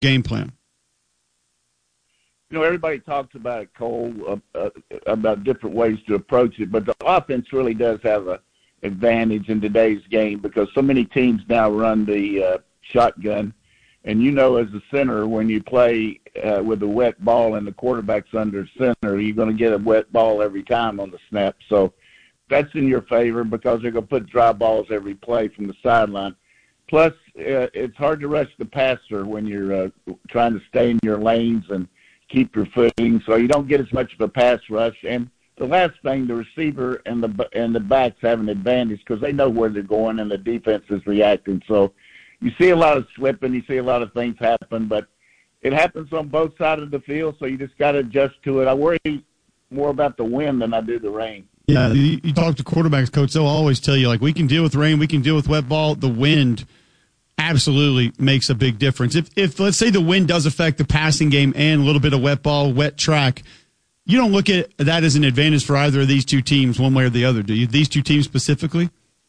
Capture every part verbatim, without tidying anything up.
game plan? You know, everybody talks about it, Cole, uh, uh, about different ways to approach it, but the offense really does have a advantage in today's game because so many teams now run the uh, shotgun. And you know, as a center, when you play uh, with a wet ball and the quarterback's under center, you're going to get a wet ball every time on the snap. So that's in your favor because they're going to put dry balls every play from the sideline. Plus, uh, it's hard to rush the passer when you're uh, trying to stay in your lanes and keep your footing, so you don't get as much of a pass rush. And the last thing, the receiver and the and the backs have an advantage because they know where they're going and the defense is reacting. So you see a lot of slipping, you see a lot of things happen, but it happens on both sides of the field, so you just got to adjust to it. I worry more about the wind than I do the rain. Yeah, you, you talk to quarterbacks, Coach, they'll always tell you, like, we can deal with rain, we can deal with wet ball. The wind absolutely makes a big difference. If, if let's say the wind does affect the passing game and a little bit of wet ball, wet track, you don't look at that as an advantage for either of these two teams one way or the other, do you? These two teams specifically?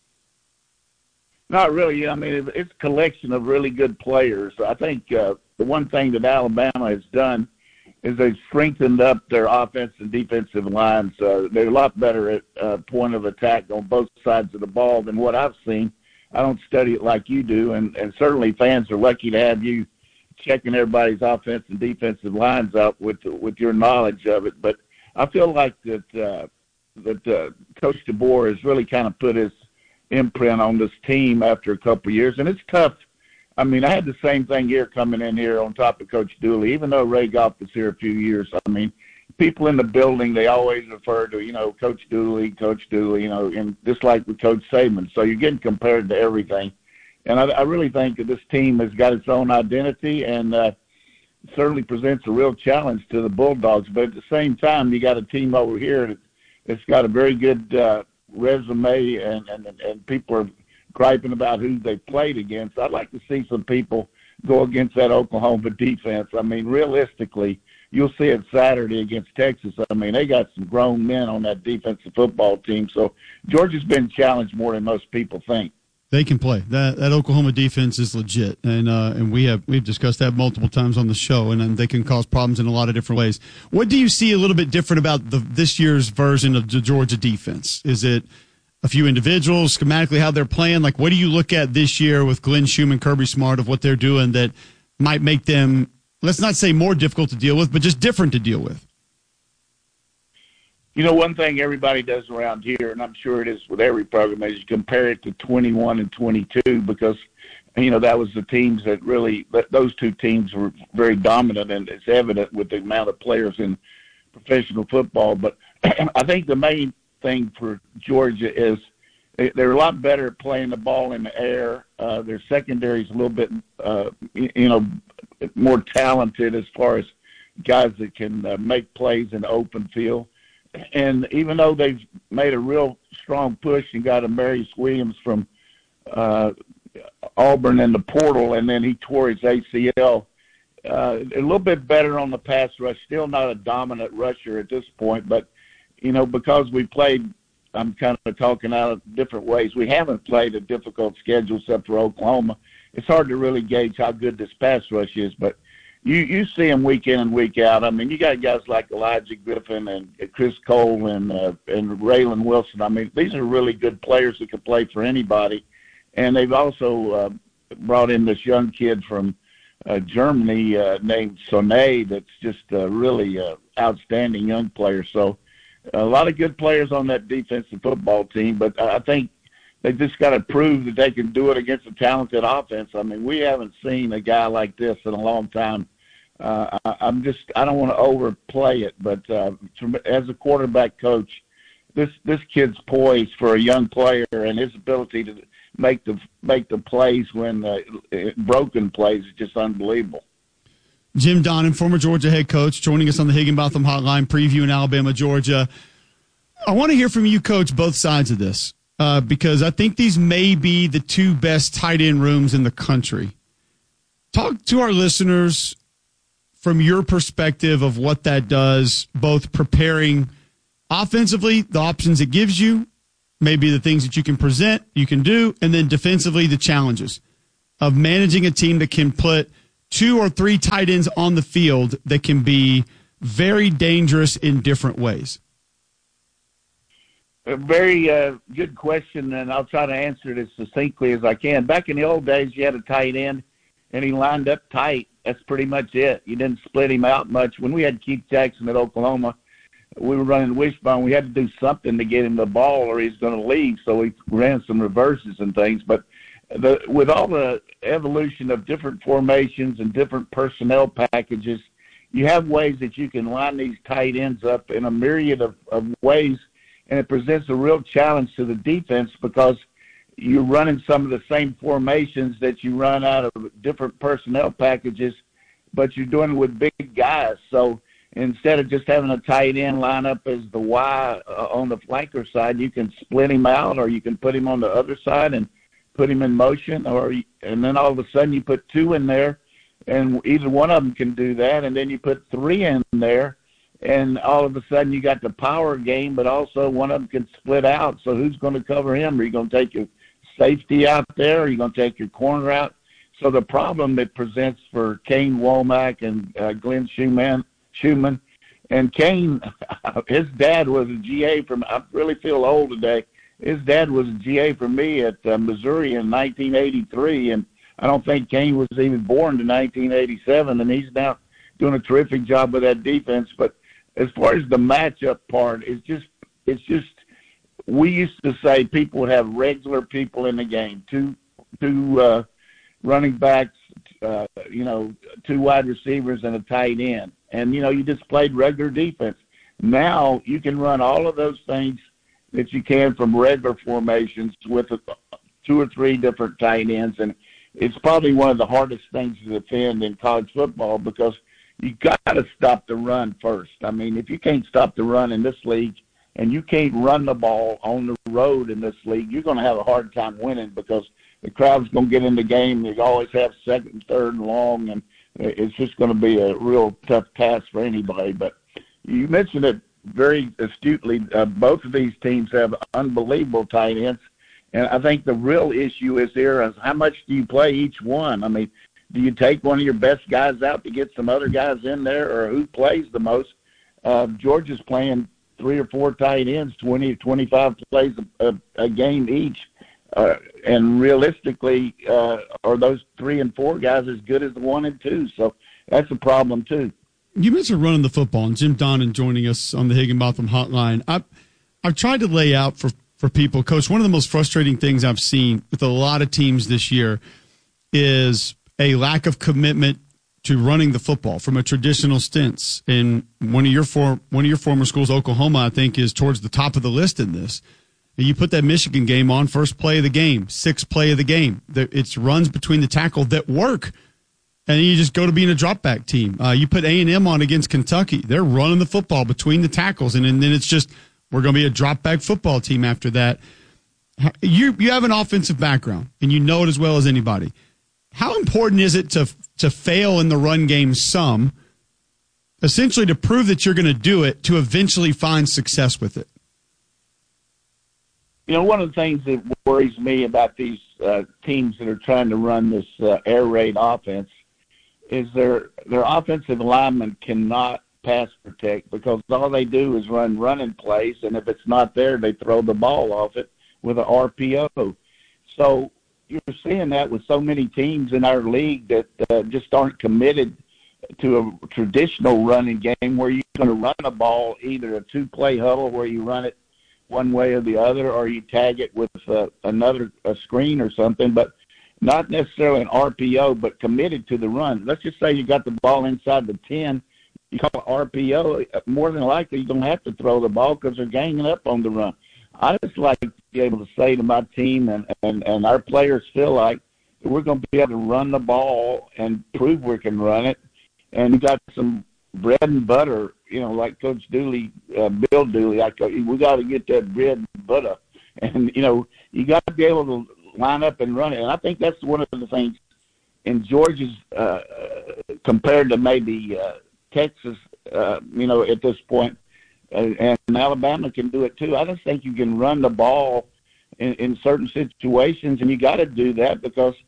Not really. I mean, it's a collection of really good players. I think uh, the one thing that Alabama has done is they've strengthened up their offense and defensive lines. Uh, they're a lot better at uh, point of attack on both sides of the ball than what I've seen. I don't study it like you do, and, and certainly fans are lucky to have you checking everybody's offense and defensive lines up with with your knowledge of it. But I feel like that uh, that uh, Coach DeBoer has really kind of put his imprint on this team after a couple of years, and it's tough. I mean, I had the same thing here coming in here on top of Coach Dooley, even though Ray Goff was here a few years. I mean, people in the building, they always refer to, you know, Coach Dooley, Coach Dooley, you know, and just like with Coach Saban. So you're getting compared to everything. And I, I really think that this team has got its own identity and uh, certainly presents a real challenge to the Bulldogs. But at the same time, you got a team over here that, that's got a very good uh, resume, and, and, and people are griping about who they played against. I'd like to see some people go against that Oklahoma defense. I mean, realistically, you'll see it Saturday against Texas. I mean, they got some grown men on that defensive football team. So Georgia's been challenged more than most people think. They can play. That that Oklahoma defense is legit, and uh, and we have we've discussed that multiple times on the show, and, and they can cause problems in a lot of different ways. What do you see a little bit different about the this year's version of the Georgia defense? Is it a few individuals, schematically how they're playing? Like, what do you look at this year with Glenn Schumann, Kirby Smart, of what they're doing that might make them, let's not say more difficult to deal with, but just different to deal with? You know, one thing everybody does around here, and I'm sure it is with every program, is you compare it to twenty-one and twenty-two because, you know, that was the teams that really, those two teams were very dominant, and it's evident with the amount of players in professional football. But I think the main thing for Georgia is they're a lot better at playing the ball in the air. Uh, their secondary is a little bit, uh, you know, more talented as far as guys that can uh, make plays in the open field. And even though they've made a real strong push and got a Marius Williams from uh, Auburn in the portal, and then he tore his A C L, uh, a little bit better on the pass rush. Still not a dominant rusher at this point, but, you know, because we played, I'm kind of talking out of different ways, we haven't played a difficult schedule except for Oklahoma. It's hard to really gauge how good this pass rush is, but You you see them week in and week out. I mean, you got guys like Elijah Griffin and Chris Cole and uh, and Raylan Wilson. I mean, these are really good players that can play for anybody. And they've also uh, brought in this young kid from uh, Germany uh, named Sonay that's just a really uh, outstanding young player. So a lot of good players on that defensive football team. But I think they just got to prove that they can do it against a talented offense. I mean, we haven't seen a guy like this in a long time. Uh, I, I'm just, I don't want to overplay it, but uh, from, as a quarterback coach, this this kid's poised for a young player, and his ability to make the make the plays when uh, broken plays is just unbelievable. Jim Donnan, former Georgia head coach, joining us on the Higginbotham Hotline, previewing Alabama, Georgia. I want to hear from you, Coach, both sides of this, uh, because I think these may be the two best tight end rooms in the country. Talk to our listeners from your perspective of what that does, both preparing offensively, the options it gives you, maybe the things that you can present, you can do, and then defensively, the challenges of managing a team that can put two or three tight ends on the field that can be very dangerous in different ways? A very uh, good question, and I'll try to answer it as succinctly as I can. Back in the old days, you had a tight end, and he lined up tight. That's pretty much it. You didn't split him out much. When we had Keith Jackson at Oklahoma, we were running wishbone. We had to do something to get him the ball or he's going to leave, so we ran some reverses and things. But the, with all the evolution of different formations and different personnel packages, you have ways that you can line these tight ends up in a myriad of, of ways, and it presents a real challenge to the defense because you're running some of the same formations that you run out of different personnel packages, but you're doing it with big guys. So instead of just having a tight end line up as the Y uh, on the flanker side, you can split him out, or you can put him on the other side and put him in motion, or and then all of a sudden you put two in there, and either one of them can do that, and then you put three in there, and all of a sudden you got the power game, but also one of them can split out. So who's going to cover him? Are you going to take your safety out there? Or are you going to take your corner out? So the problem it presents for Kane Womack and uh, Glenn Schumann, Schumann, and Kane, his dad was a G A from, I really feel old today, his dad was a G A for me at uh, Missouri in nineteen eighty-three, and I don't think Kane was even born in nineteen eighty-seven, and he's now doing a terrific job with that defense. But as far as the matchup part, it's just, it's just, we used to say people would have regular people in the game, two, two uh, running backs, uh, you know, two wide receivers and a tight end. And, you know, you just played regular defense. Now you can run all of those things that you can from regular formations with a, two or three different tight ends. And it's probably one of the hardest things to defend in college football because you got to stop the run first. I mean, if you can't stop the run in this league and you can't run the ball on the road in this league, you're going to have a hard time winning because the crowd's going to get in the game. You always have second, third, and long, and it's just going to be a real tough task for anybody. But you mentioned it very astutely. Uh, both of these teams have unbelievable tight ends, and I think the real issue is here is how much do you play each one? I mean, do you take one of your best guys out to get some other guys in there, or who plays the most? Uh, Georgia's playing three or four tight ends, twenty, twenty-five plays a, a, a game each. Uh, and realistically, uh, are those three and four guys as good as the one and two? So that's a problem too. You mentioned running the football, and Jim Donnan joining us on the Higginbotham Hotline. I've, I've tried to lay out for, for people, Coach, one of the most frustrating things I've seen with a lot of teams this year is a lack of commitment to running the football from a traditional stance. And one of your for, one of your former schools, Oklahoma, I think, is towards the top of the list in this. You put that Michigan game on, first play of the game, sixth play of the game. It's runs between the tackle that work, and then you just go to being a drop-back team. Uh, you put A and M on against Kentucky. They're running the football between the tackles, and, and then it's just we're going to be a drop-back football team after that. You you have an offensive background, and you know it as well as anybody. How important is it to to fail in the run game some, essentially to prove that you're going to do it, to eventually find success with it? You know, one of the things that worries me about these uh, teams that are trying to run this uh, air raid offense is their their offensive linemen cannot pass protect because all they do is run running plays, and if it's not there, they throw the ball off it with an R P O. So you're seeing that with so many teams in our league that uh, just aren't committed to a traditional running game where you're going to run a ball, either a two-play huddle where you run it one way or the other, or you tag it with uh, another a screen or something, but not necessarily an R P O, but committed to the run. Let's just say you got the ball inside the ten. You call it R P O, more than likely you don't have to throw the ball because they're ganging up on the run. I just like to be able to say to my team and, and, and our players feel like we're going to be able to run the ball and prove we can run it. And we got some bread and butter, you know, like Coach Dooley, uh, Bill Dooley. I, we got to get that bread and butter. And, you know, you got to be able to line up and run it. And I think that's one of the things in Georgia's uh, compared to maybe uh, Texas, uh, you know, at this point. Uh, and Alabama can do it too. I just think you can run the ball in, in certain situations, and you got to do that because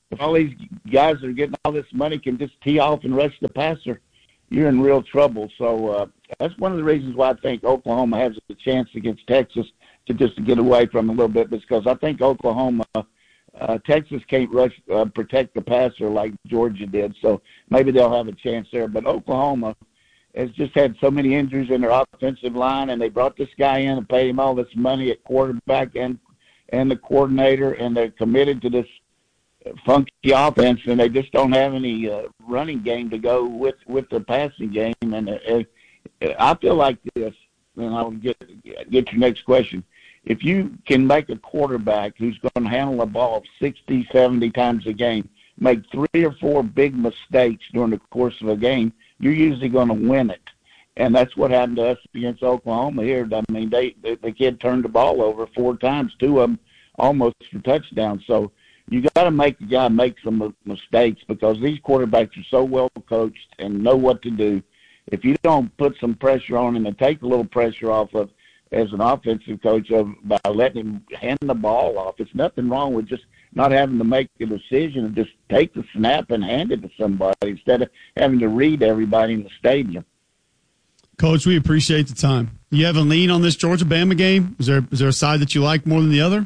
if all these guys that are getting all this money can just tee off and rush the passer, you're in real trouble. So uh, that's one of the reasons why I think Oklahoma has a chance against Texas to just to get away from a little bit, because I think Oklahoma, uh, Texas can't rush uh, protect the passer like Georgia did. So maybe they'll have a chance there. But Oklahoma has just had so many injuries in their offensive line, and they brought this guy in and paid him all this money at quarterback and and the coordinator, and they're committed to this funky offense, and they just don't have any uh, running game to go with, with the passing game. And uh, I feel like this, and I'll get get your next question. If you can make a quarterback who's going to handle the ball sixty, seventy times a game, make three or four big mistakes during the course of a game, you're usually going to win it. And that's what happened to us against Oklahoma here. I mean, they, they the kid turned the ball over four times, two of them almost for touchdowns. So you got to make the guy make some mistakes, because these quarterbacks are so well coached and know what to do. If you don't put some pressure on him and take a little pressure off of, as an offensive coach, of by letting him hand the ball off, it's nothing wrong with just not having to make a decision and just take the snap and hand it to somebody instead of having to read everybody in the stadium. Coach, we appreciate the time. You have a lean on this Georgia-Bama game? Is there is there a side that you like more than the other?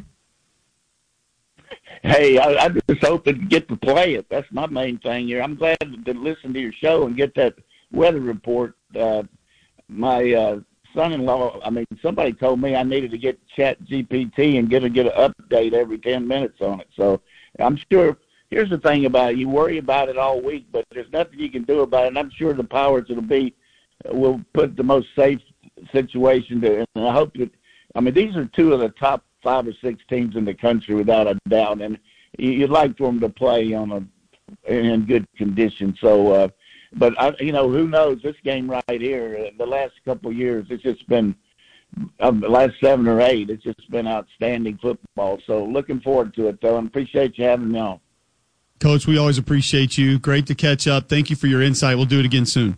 Hey, I, I just hope to get to play it. That's my main thing here. I'm glad to listen to your show and get that weather report. Uh, my uh, son-in-law, I mean, somebody told me I needed to get Chat G P T and get a, get an update every ten minutes on it. So I'm sure, here's the thing about it. You worry about it all week, but there's nothing you can do about it. And I'm sure the powers that'll be will put the most safe situation to, and I hope that, I mean, these are two of the top five or six teams in the country without a doubt, and you'd like for them to play on a in good condition. So, uh, but I, you know, who knows? This game right here, the last couple of years, it's just been um, the last seven or eight. It's just been outstanding football. So, looking forward to it, though, and appreciate you having me on. Coach, we always appreciate you. Great to catch up. Thank you for your insight. We'll do it again soon.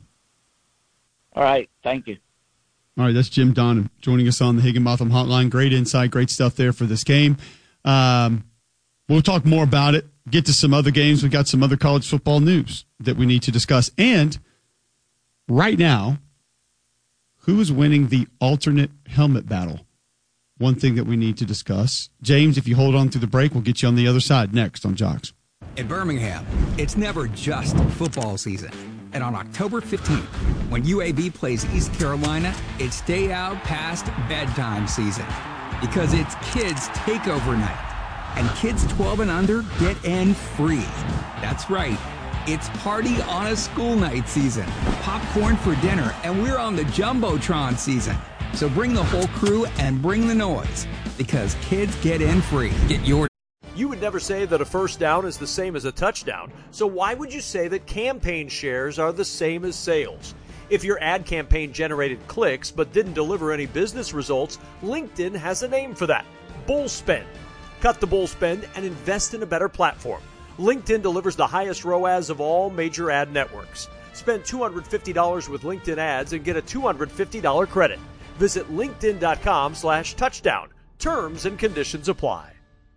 All right, thank you. All right, that's Jim Donnan joining us on the Higginbotham Hotline. Great insight, great stuff there for this game. Um, we'll talk more about it, get to some other games. We've got some other college football news that we need to discuss. And right now, who is winning the alternate helmet battle? One thing that we need to discuss. James, if you hold on through the break, we'll get you on the other side next on Jocks. In Birmingham, it's never just football season. And on October fifteenth, when U A B plays East Carolina, it's day out past bedtime season. Because it's kids' takeover night. And kids twelve and under get in free. That's right. It's party on a school night season. Popcorn for dinner, and we're on the Jumbotron season. So bring the whole crew and bring the noise. Because kids get in free. Get your You would never say that a first down is the same as a touchdown, so why would you say that campaign shares are the same as sales? If your ad campaign generated clicks but didn't deliver any business results, LinkedIn has a name for that: bull spend. Cut the bull spend and invest in a better platform. LinkedIn delivers the highest R O A S of all major ad networks. Spend two hundred fifty dollars with LinkedIn ads and get a two hundred fifty dollars credit. Visit linkedin.com slash touchdown. Terms and conditions apply.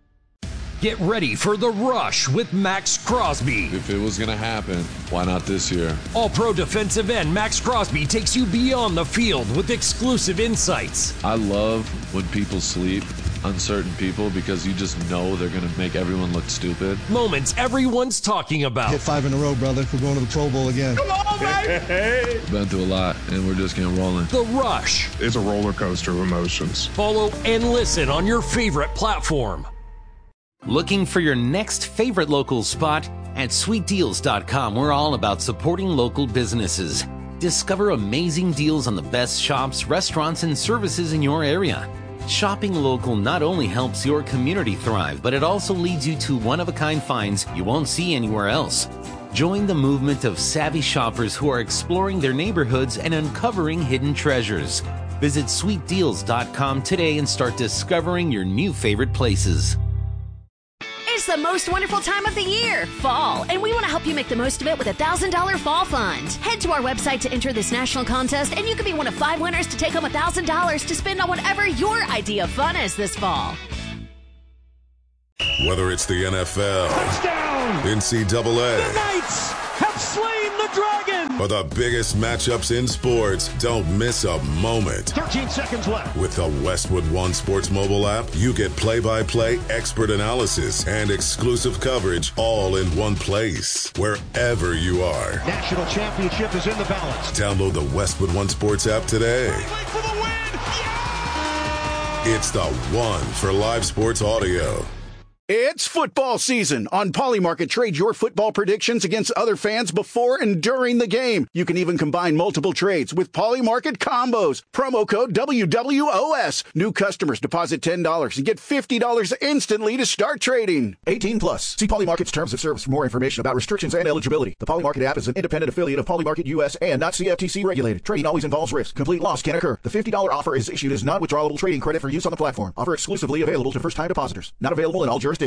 Get ready for The Rush with Max Crosby. If it was going to happen, why not this year? All-pro defensive end Max Crosby takes you beyond the field with exclusive insights. I love when people sleep, uncertain people, because you just know they're going to make everyone look stupid. Moments everyone's talking about. Hit five in a row, brother. We're going to the Pro Bowl again. Come on, baby! Been through a lot, and we're just getting rolling. The Rush. It's a roller coaster of emotions. Follow and listen on your favorite platform. Looking for your next favorite local spot? At sweet deals dot com, we're all about supporting local businesses. Discover amazing deals on the best shops, restaurants, and services in your area. Shopping local not only helps your community thrive, but it also leads you to one-of-a-kind finds you won't see anywhere else. Join the movement of savvy shoppers who are exploring their neighborhoods and uncovering hidden treasures. Visit sweet deals dot com today and start discovering your new favorite places. It's the most wonderful time of the year, fall, and we want to help you make the most of it with a one thousand dollars Fall Fund. Head to our website to enter this national contest, and you could be one of five winners to take home one thousand dollars to spend on whatever your idea of fun is this fall. Whether it's the N F L, touchdown, N C double A. The Knights have slain the Dragon. For the biggest matchups in sports, don't miss a moment. thirteen seconds left. With the Westwood One Sports mobile app, you get play-by-play expert analysis and exclusive coverage all in one place, wherever you are. National championship is in the balance. Download the Westwood One Sports app today. For the win. Yeah! It's the one for live sports audio. It's football season. On Polymarket, trade your football predictions against other fans before and during the game. You can even combine multiple trades with Polymarket combos. Promo code W W O S. New customers deposit ten dollars and get fifty dollars instantly to start trading. eighteen plus. See Polymarket's terms of service for more information about restrictions and eligibility. The Polymarket app is an independent affiliate of Polymarket U S and not C F T C regulated. Trading always involves risk. Complete loss can occur. The fifty dollars offer is issued as non-withdrawable trading credit for use on the platform. Offer exclusively available to first-time depositors. Not available in all jurisdictions.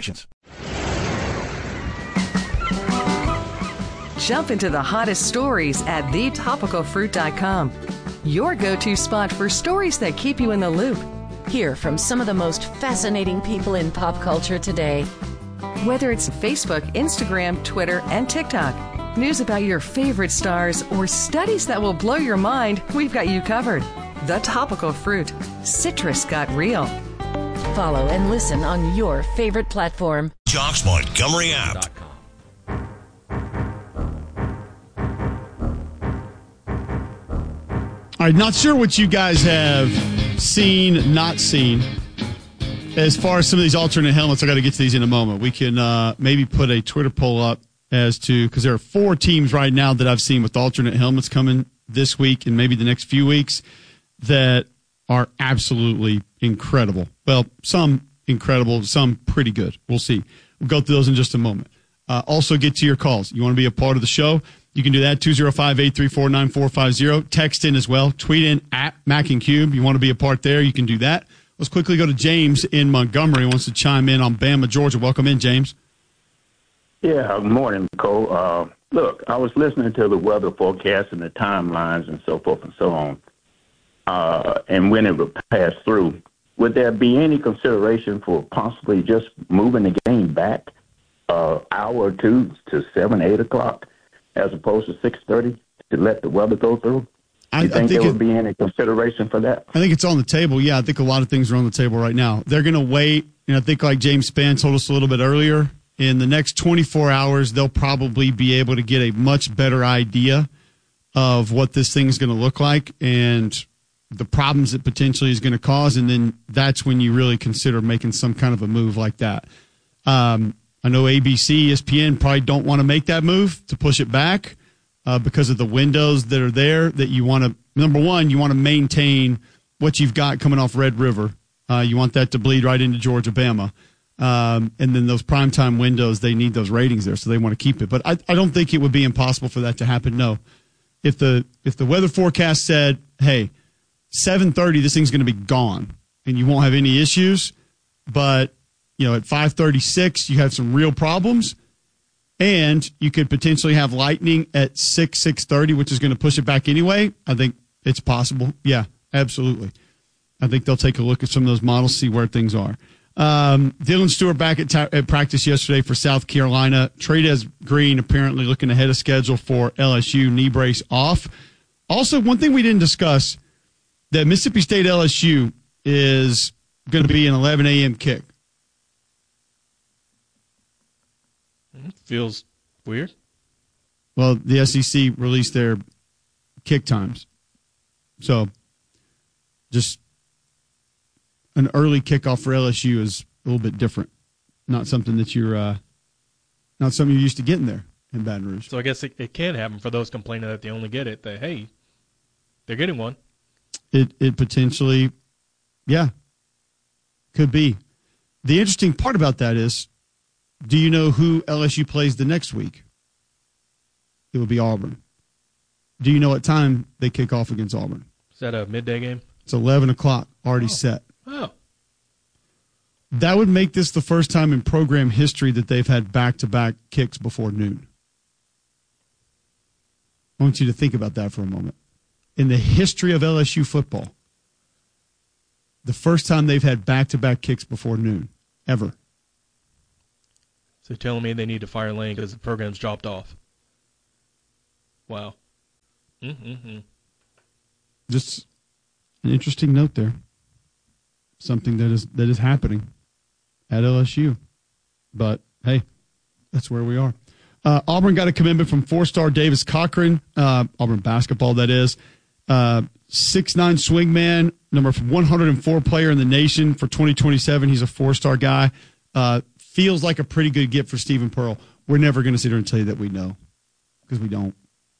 Jump into the hottest stories at the topical fruit dot com. Your go-to spot for stories that keep you in the loop. Hear from some of the most fascinating people in pop culture today. Whether it's Facebook, Instagram, Twitter, and TikTok, news about your favorite stars, or studies that will blow your mind, we've got you covered. The Topical Fruit. Citrus got real. Follow and listen on your favorite platform. Jock's Montgomery app. All right, not sure what you guys have seen, not seen, as far as some of these alternate helmets. I got to get to these in a moment. We can uh, maybe put a Twitter poll up as to, because there are four teams right now that I've seen with alternate helmets coming this week and maybe the next few weeks that are absolutely incredible. Well, some incredible, some pretty good. We'll see. We'll go through those in just a moment. Uh, also, get to your calls. You want to be a part of the show? You can do that, two oh five, eight three four, nine four five oh. Text in as well. Tweet in at Mac and Cube. You want to be a part there, you can do that. Let's quickly go to James in Montgomery. He wants to chime in on Bama, Georgia. Welcome in, James. Yeah, good morning, Cole. Uh, look, I was listening to the weather forecast and the timelines and so forth and so on. Uh, and when it would pass through, would there be any consideration for possibly just moving the game back an uh, hour or two to seven, eight o'clock, as opposed to six thirty to let the weather go through? I, you think, I think there it, would be any consideration for that? I think it's on the table. Yeah, I think a lot of things are on the table right now. They're going to wait, and I think like James Spann told us a little bit earlier, in the next twenty-four hours, they'll probably be able to get a much better idea of what this thing is going to look like and the problems it potentially is going to cause, and then that's when you really consider making some kind of a move like that. Um, I know A B C, E S P N probably don't want to make that move to push it back uh, because of the windows that are there that you want to, number one, you want to maintain what you've got coming off Red River. Uh, you want that to bleed right into Georgia, Bama. Um, and then those primetime windows, they need those ratings there, so they want to keep it. But I, I don't think it would be impossible for that to happen, no. If the if the weather forecast said, hey, seven thirty, this thing's going to be gone, and you won't have any issues. But, you know, at five thirty-six, you have some real problems, and you could potentially have lightning at six, six thirty, which is going to push it back anyway. I think it's possible. Yeah, absolutely. I think they'll take a look at some of those models, see where things are. Um, Dylan Stewart back at, ta- at practice yesterday for South Carolina. Trades Green apparently looking ahead of schedule for L S U, knee brace off. Also, one thing we didn't discuss, that Mississippi State L S U is going to be an eleven a.m. kick. Feels weird. Well, the S E C released their kick times. So, just an early kickoff for L S U is a little bit different. Not something that you're, uh, not something you're used to getting there in Baton Rouge. So I guess it, it can happen for those complaining that they only get it. That hey, they're getting one. It it potentially, yeah, could be. The interesting part about that is, do you know who L S U plays the next week? It will be Auburn. Do you know what time they kick off against Auburn? Is that a midday game? It's eleven o'clock, already oh. set. Oh. That would make this the first time in program history that they've had back-to-back kicks before noon. I want you to think about that for a moment. In the history of L S U football, the first time they've had back-to-back kicks before noon, ever. So you're telling me they need to fire Lane because the program's dropped off. Wow. Mm-hmm. Just an interesting note there. Something that is that is happening at L S U. But, hey, that's where we are. Uh, Auburn got a commitment from four-star Davis Cochran, uh, Auburn basketball, that is. Uh, six nine swingman, number one hundred four player in the nation for twenty twenty-seven. He's a four-star guy. Uh, feels like a pretty good get for Stephen Pearl. We're never going to sit here and tell you that we know, because we don't.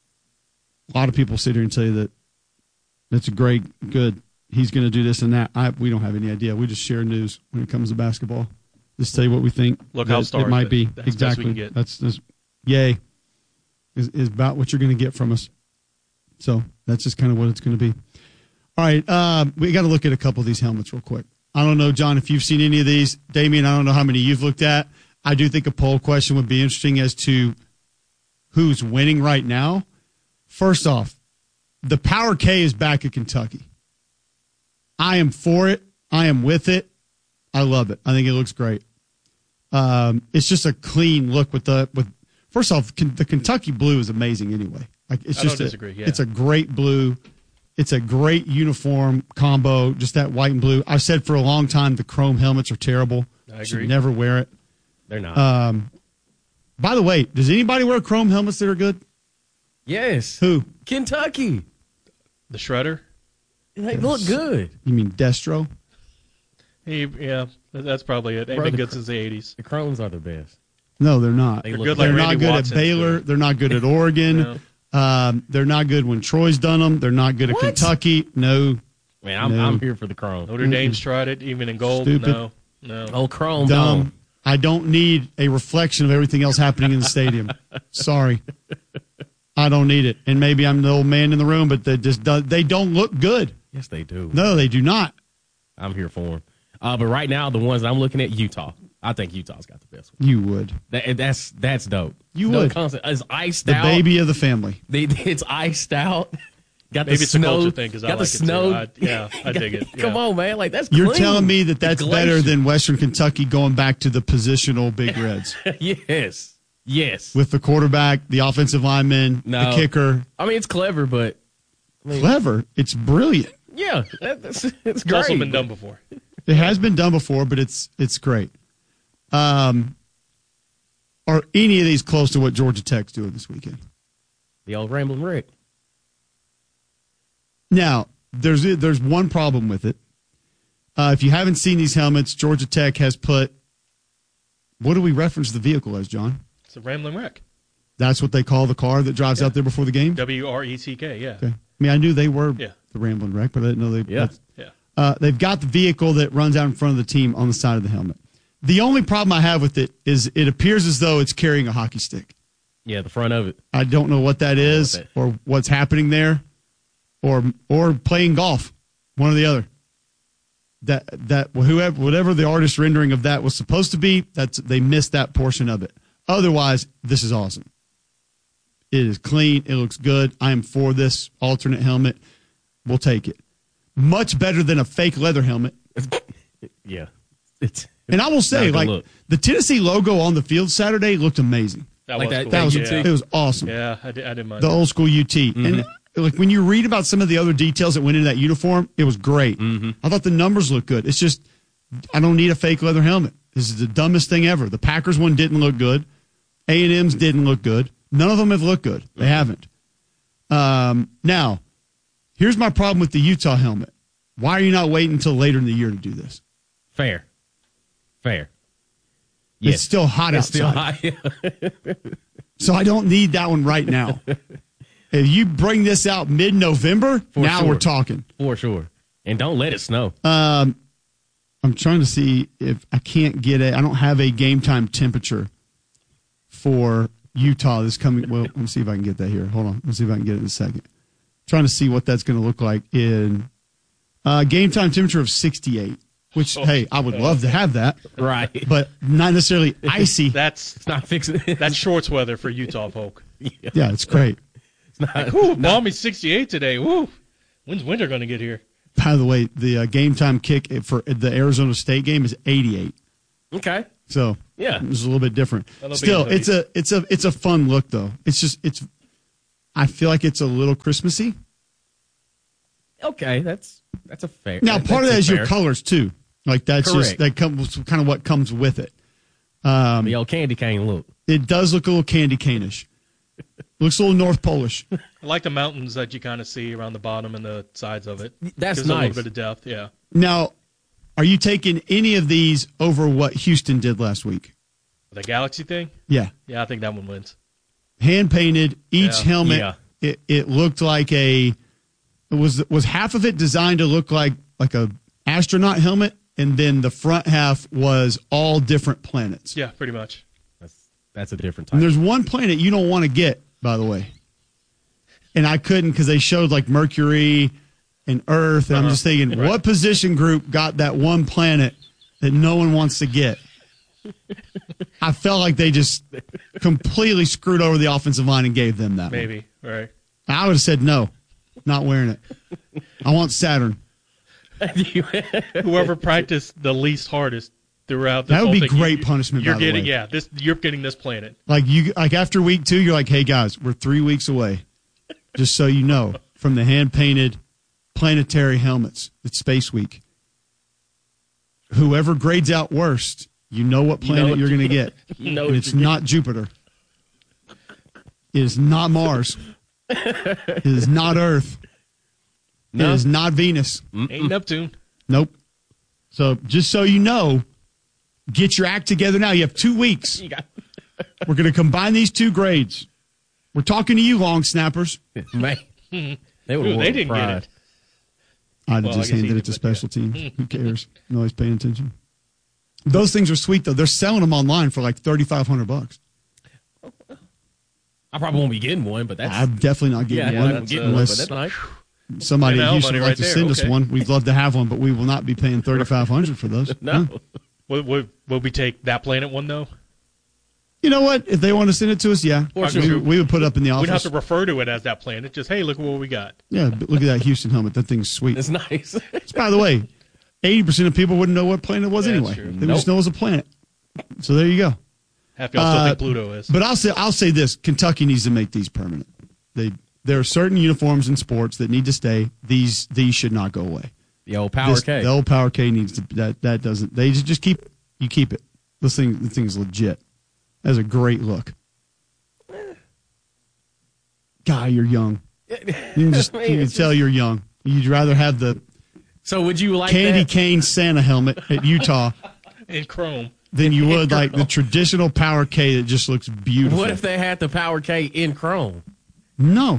A lot of people sit here and tell you that that's a great, good, he's going to do this and that. I, we don't have any idea. We just share news when it comes to basketball. Just tell you what we think. Look how it might be. That's exactly. We can get. That's, that's yay is, is about what you're going to get from us. So that's just kind of what it's going to be. All right, uh, we got to look at a couple of these helmets real quick. I don't know, John, if you've seen any of these. Damien, I don't know how many you've looked at. I do think a poll question would be interesting as to who's winning right now. First off, the Power K is back at Kentucky. I am for it. I am with it. I love it. I think it looks great. Um, it's just a clean look with the with. First off, the Kentucky blue is amazing anyway. Like it's I just don't a, disagree. Yeah. It's a great blue. It's a great uniform combo. Just that white and blue. I've said for a long time the chrome helmets are terrible. I agree. Should never wear it. They're not. Um, by the way, does anybody wear chrome helmets that are good? Yes. Who? Kentucky. The Shredder. They look good. You mean Destro? He, yeah, that's probably it. They've Bro, been the good cr- since the eighties. The Chromes are the best. No, they're not. They They're look good like They're Randy not good Watson's at Baylor. good. They're not good at Oregon. No. Um, they're not good when Troy's done them. They're not good at What? Kentucky. No. Man, I'm, No. I'm here for the Chrome. Notre Dame's tried it, even in gold. Stupid. No, no. Oh, Chrome. Dumb. Dumb. I don't need a reflection of everything else happening in the stadium. Sorry. I don't need it. And maybe I'm the old man in the room, but they just do, they don't look good. Yes, they do. No, they do not. I'm here for them. Uh, but right now, the ones I'm looking at, Utah. I think Utah's got the best one. You would. That, that's that's dope. You no would. Concept. It's iced The out. baby of the family. They, it's iced out. Got Maybe the it's snow. a culture thing because I got like the it snow. too. I, yeah, I dig it. Come Yeah. on, man. Like that's You're clean. telling me that that's It's better glacier. than Western Kentucky going back to the positional Big Reds Yes. Yes. with the quarterback, the offensive lineman, No. the kicker. I mean, it's clever, but I mean, Clever. It's brilliant. yeah, that, that's it's It's great. also been done before. It has been done before, but it's it's great. Um, are any of these close to what Georgia Tech's doing this weekend? The old Ramblin' Rick. Now, there's there's one problem with it. Uh, if you haven't seen these helmets, Georgia Tech has put, what do we reference the vehicle as, John? It's a Ramblin' Wreck. That's what they call the car that drives Yeah. out there before the game? W R E C K, yeah. Okay. I mean, I knew they were Yeah. the Ramblin' Wreck, but I didn't know they. Yeah. that's- Yeah. Uh, they've got the vehicle that runs out in front of the team on the side of the helmet. The only problem I have with it is it appears as though it's carrying a hockey stick. Yeah, the front of it. I don't know what that is what that- or what's happening there, or or playing golf, one or the other. That that whoever whatever the artist rendering of that was supposed to be, that's they missed that portion of it. Otherwise, this is awesome. It is clean. It looks good. I am for this alternate helmet. We'll take it. Much better than a fake leather helmet. Yeah. It's And I will say, not a good like look. the Tennessee logo on the field Saturday looked amazing. That Like was that- cool. That was yeah. it was awesome. Yeah, I, did, I didn't mind The that. old school U T. Mm-hmm. And like when you read about some of the other details that went into that uniform, it was great. Mm-hmm. I thought the numbers looked good. It's just I don't need a fake leather helmet. This is the dumbest thing ever. The Packers one didn't look good. A and M's didn't look good. None of them have looked good. They haven't. Um, now, here's my problem with the Utah helmet. Why are you not waiting until later in the year to do this? fair. Fair. It's still hot It's outside. still hot. So I don't need that one right now. If you bring this out mid-November, For now sure. we're talking. For sure. And don't let it snow. Um, I'm trying to see if I can't get a. I don't have a game time temperature for Utah this coming. Well, let me see if I can get that here. Hold on. Let's see if I can get it in a second. Trying to see what that's going to look like in uh, game time temperature of sixty-eight. Which, Oh, hey, I would love to have that. Right. But not necessarily icy. That's It's not fixing it. that's shorts weather for Utah folk. Yeah, it's great. It's not, Ooh, balmy sixty-eight today. Woo. When's winter going to get here? By the way, the uh, game time kick for the Arizona State game is eighty-eight. okay. So yeah, it's a little bit different. That'll Still, it's a it's a it's a fun look though. It's just it's. I feel like it's a little Christmassy. Okay, that's that's a fair. Now, that, part of that is fair. your colors too. Like that's Correct. just that comes kind of what comes with it. Um, the old candy cane look. It does look a little candy cane-ish. Looks a little North Polish. I like the mountains that you kind of see around the bottom and the sides of it. That's Gives nice. a little bit of depth, yeah. Now, are you taking any of these over what Houston did last week? The Galaxy thing? Yeah. Yeah, I think that one wins. Hand painted, each Yeah. helmet. Yeah. It, it looked like a. It was was half of it designed to look like like a astronaut helmet, and then the front half was all different planets. Yeah, pretty much. That's that's a different type. And there's one planet you don't want to get, by the way. And I couldn't because they showed like Mercury and Earth, and Uh-huh. I'm just thinking, Right. what position group got that one planet that no one wants to get? I felt like they just completely screwed over the offensive line and gave them that one. Maybe, right. I would have said no, not wearing it. I want Saturn. Whoever practiced the least hardest throughout this That would whole be thing, great you- punishment, You're by the getting, way. yeah, this you're getting this planet. Like you, like after week two, you're like, hey guys, we're three weeks away. Just so you know, from the hand painted planetary helmets. It's Space Week. Whoever grades out worst, you know what planet You know what you're going to you- get. you know and what it's you're not Jupiter. It is not Mars. It is not Earth. No. It is not Venus. Ain't Neptune. Nope. So just so you know, get your act together now. You have two weeks. We're going to combine these two grades. We're talking to you, long snappers. Man, they, would've they won didn't pride. get it. I'd have Well, I just guess he handed it did, to but yeah. special teams. Who cares? Nobody's paying attention. Those things are sweet though. They're selling them online for like thirty five hundred bucks. I probably won't be getting one, but that's I'm definitely not getting yeah, one yeah, that's, uh, but unless that's nice. somebody You know, at Houston money would like right to there. send us Okay. one. We'd love to have one, but we will not be paying thirty five hundred for those. No. Huh? Would, would, would we take that planet one, though? You know what? If they want to send it to us, yeah, Or we, should- we would put it up in the We'd have office. to refer to it as that planet. Just, hey, look at what we got. Yeah, but look at that Houston helmet. That thing's sweet. It's nice. By the way, eighty percent of people wouldn't know what planet it was Yeah, that's anyway. true. They would Nope. just know it was a planet. So there you go. Half y'all still Uh, think Pluto is. But I'll say I'll say this: Kentucky needs to make these permanent. They there are certain uniforms in sports that need to stay. These these should not go away. The old Power This- K. The old Power K needs to that that doesn't. They just, just keep you keep it. This thing the thing's legit. That's a great look. Guy, you're young. You can just Man, you can it's tell you're young. You'd rather have the So would you like candy that? cane Santa helmet at Utah In Chrome. than you would like the traditional Power K that just looks beautiful. What if they had the Power K in Chrome? No.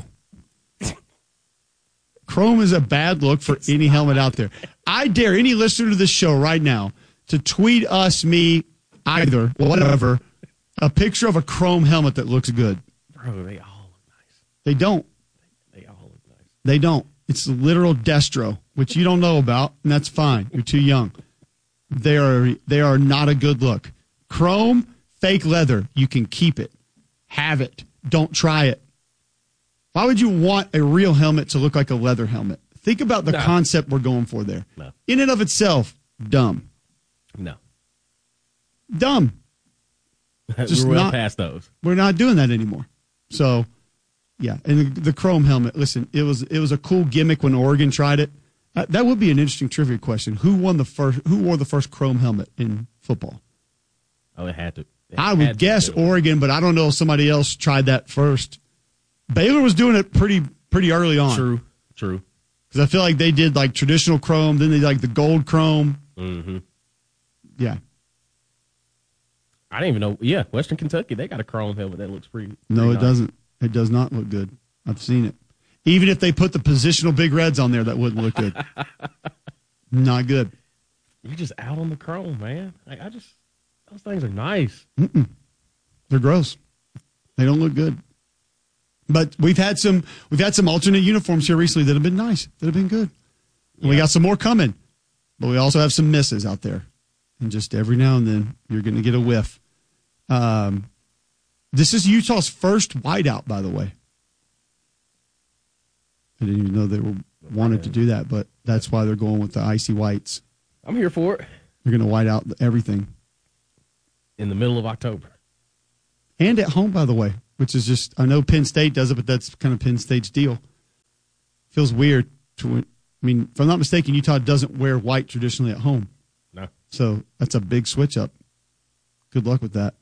Chrome is a bad look for any helmet out there. I dare any listener to this show right now to tweet us, me, either, whatever, a picture of a Chrome helmet that looks good. Bro, they all look nice. They don't. They all look nice. They don't. It's the literal Destro, which you don't know about, and that's fine. You're too young. They are they are not a good look. Chrome, fake leather, you can keep it. Have it. Don't try it. Why would you want a real helmet to look like a leather helmet? Think about the No. concept we're going for there. No. In and of itself, dumb. No. Dumb. Just We're well not- past those. We're not doing that anymore. So, yeah, and the, the Chrome helmet. Listen, it was it was a cool gimmick when Oregon tried it. Uh, that would be an interesting trivia question. Who won the first? Who wore the first Chrome helmet in football? Oh, it had to. It I had would to guess be. Oregon, but I don't know if somebody else tried that first. Baylor was doing it pretty pretty early on. True. True. Because I feel like they did like traditional Chrome, then they did like the gold Chrome. Mm-hmm. Yeah. I didn't even know. Yeah, Western Kentucky, they got a Chrome helmet that looks pretty. No, pretty it nice. doesn't. It does not look good. I've seen it. Even if they put the positional big reds on there, that wouldn't look good. Not good. You're just out on the Chrome, man. Like, I just those things are nice. Mm-mm. They're gross. They don't look good. But we've had some we've had some alternate uniforms here recently that have been nice, that have been good. And we got some more coming. But we also have some misses out there. And just every now and then you're going to get a whiff. Um, this is Utah's first whiteout, by the way. I didn't even know they were wanted to do that, but that's why they're going with the icy whites. I'm here for it. They're going to white out everything. in the middle of October. And at home, by the way, which is just, I know Penn State does it, but that's kind of Penn State's deal. Feels weird to, I mean, if I'm not mistaken, Utah doesn't wear white traditionally at home. No. So that's a big switch up. Good luck with that.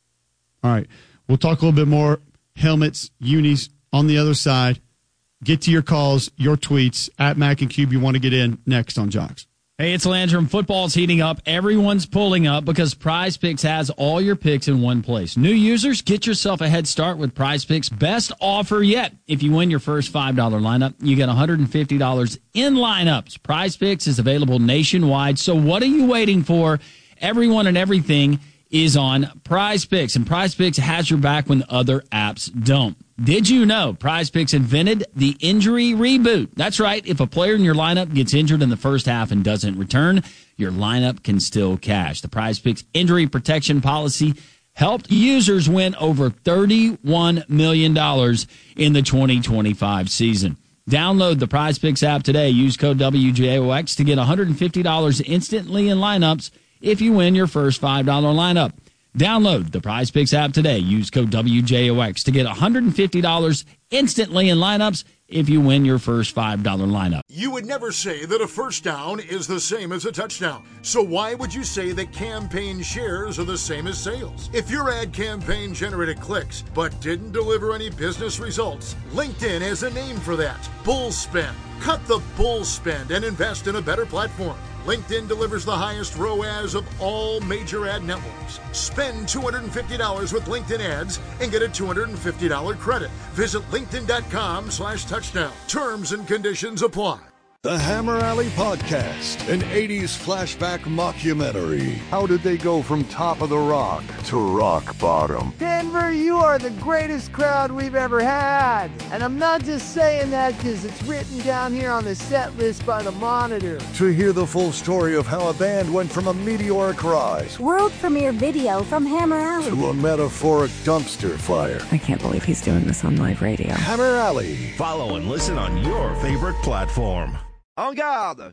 All right. We'll talk a little bit more helmets, unis on the other side. Get to your calls, your tweets at Mac and Cube. You want to get in next on Jocks. Hey, it's Landrum. Football's heating up. Everyone's pulling up because Prize Picks has all your picks in one place. New users, get yourself a head start with Prize Picks' best offer yet. If you win your first five dollars lineup, you get one hundred fifty dollars in lineups. Prize Picks is available nationwide, so what are you waiting for? Everyone and everything is on Prize Picks, and Prize Picks has your back when other apps don't. Did you know Prize Picks invented the injury reboot? That's right. If a player in your lineup gets injured in the first half and doesn't return, your lineup can still cash. The Prize Picks injury protection policy helped users win over thirty-one million dollars in the twenty twenty-five season. Download the Prize Picks app today. Use code W J O X to get one hundred fifty dollars instantly in lineups if you win your first five dollars lineup. Download the Prize Picks app today. Use code W J O X to get one hundred fifty dollars instantly in lineups if you win your first five dollars lineup. You would never say that a first down is the same as a touchdown. So why would you say that campaign shares are the same as sales? If your ad campaign generated clicks but didn't deliver any business results, LinkedIn has a name for that. Bull spend. Cut the bull spend and invest in a better platform. LinkedIn delivers the highest R O A S of all major ad networks. Spend two hundred fifty dollars with LinkedIn ads and get a two hundred fifty dollars credit. Visit linkedin.com slash touchdown. Terms and conditions apply. The Hammer Alley Podcast, an eighties flashback mockumentary. How did they go from top of the rock to rock bottom? Denver, you are the greatest crowd we've ever had. And I'm not just saying that because it's written down here on the set list by the Monitor. To hear the full story of how a band went from a meteoric rise, world premiere video from Hammer Alley, to a metaphoric dumpster fire. I can't believe he's doing this on live radio. Hammer Alley. Follow and listen on your favorite platform. En garde!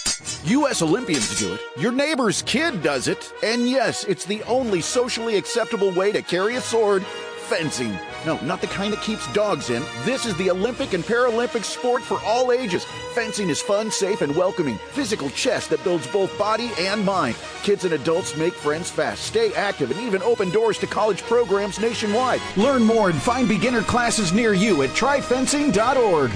U S Olympians do it. Your neighbor's kid does it. And yes, it's the only socially acceptable way to carry a sword. Fencing. No, not the kind that keeps dogs in. This is the Olympic and Paralympic sport for all ages. Fencing is fun, safe, and welcoming. Physical chess that builds both body and mind. Kids and adults make friends fast, stay active, and even open doors to college programs nationwide. Learn more and find beginner classes near you at try fencing dot org.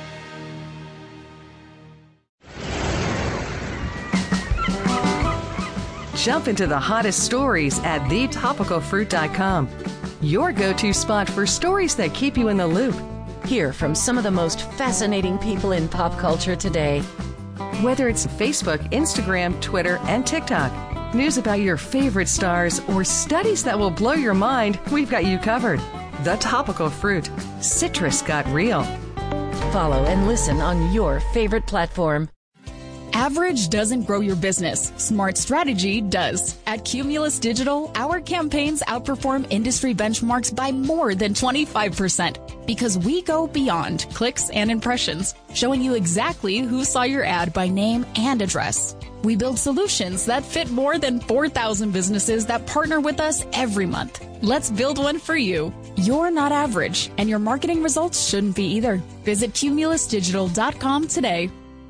Jump into the hottest stories at the topical fruit dot com. Your go-to spot for stories that keep you in the loop. Hear from some of the most fascinating people in pop culture today. Whether it's Facebook, Instagram, Twitter, and TikTok, news about your favorite stars, or studies that will blow your mind, we've got you covered. The Topical Fruit. Citrus got real. Follow and listen on your favorite platform. Average doesn't grow your business. Smart strategy does. At Cumulus Digital, our campaigns outperform industry benchmarks by more than twenty-five percent because we go beyond clicks and impressions, showing you exactly who saw your ad by name and address. We build solutions that fit more than four thousand businesses that partner with us every month. Let's build one for you. You're not average, and your marketing results shouldn't be either. Visit cumulus digital dot com today.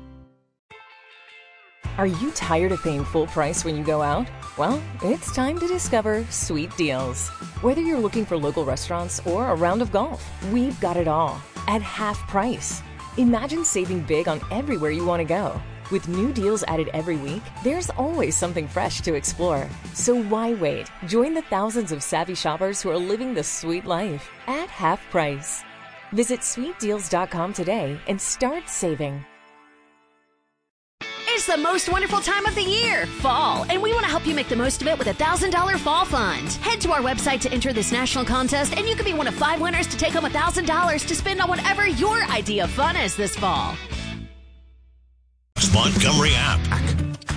Are you tired of paying full price when you go out? Well, it's time to discover Sweet Deals. Whether you're looking for local restaurants or a round of golf, we've got it all at half price. Imagine saving big on everywhere you want to go. With new deals added every week, there's always something fresh to explore. So why wait? Join the thousands of savvy shoppers who are living the sweet life at half price. Visit sweet deals dot com today and start saving. It's the most wonderful time of the year, fall, and we want to help you make the most of it with a one thousand dollars fall fund. Head to our website to enter this national contest, and you could be one of five winners to take home one thousand dollars to spend on whatever your idea of fun is this fall. Montgomery app.